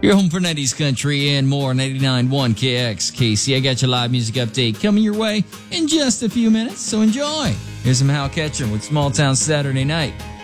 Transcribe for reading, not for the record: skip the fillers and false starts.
Your home for 90s country and more, 99.1 KXKC. I got your live music update coming your way in just a few minutes, so enjoy. Here's some Hal Ketchum with Small Town Saturday Night.